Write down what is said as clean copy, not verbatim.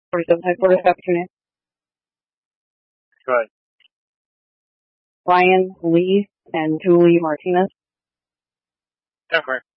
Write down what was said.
47 headquarters, copy your name. Go ahead. Ryan Lee and Julie Martinez. Yeah, correct.